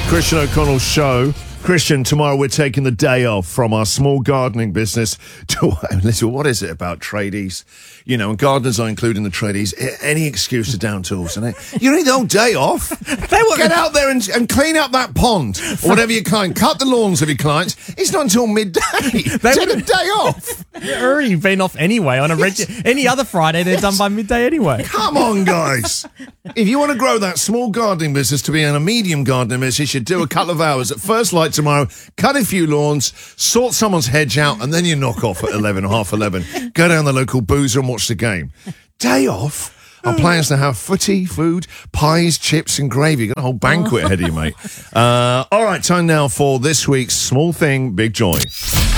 Christian O'Connell's show. Christian, tomorrow we're taking the day off from our small gardening business to, listen, what is it about tradies? You know, and gardeners are including the tradies. Any excuse to down tools, isn't it? You need the whole day off. Get out there and clean up that pond, or whatever you can. Cut the lawns of your clients. It's not until midday. Take a day off. They've already been off anyway on a any other Friday. They're done by midday anyway. Come on, guys. If you want to grow that small gardening business to be in a medium gardening business, you should do a couple of hours at first light tomorrow, cut a few lawns, sort someone's hedge out, and then you knock off at 11 or half 11. Go down the local boozer and watch the game. Day off? Our plans to have footy, food, pies, chips and gravy. Got a whole banquet ahead of you, mate. All right, time now for this week's Small Thing, Big Joy.